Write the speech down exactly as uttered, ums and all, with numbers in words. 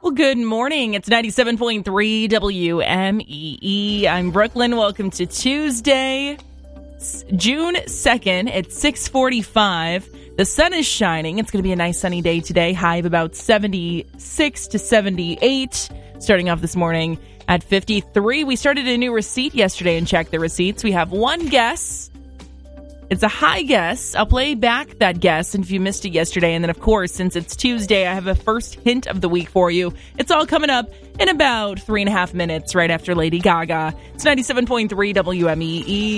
Well, good morning. It's ninety-seven point three W M E E. I'm Brooklyn. Welcome to Tuesday, June second at six forty-five. The sun is shining. It's going to be a nice sunny day today. High of about seventy-six to seventy-eight. Starting off this morning at fifty-three. We started a new receipt yesterday and checked the receipts. We have one guess. It's a high guess. I'll play back that guess if you missed it yesterday. And then, of course, since it's Tuesday, I have a first hint of the week for you. It's all coming up in about three and a half minutes right after Lady Gaga. It's ninety-seven point three W M E E.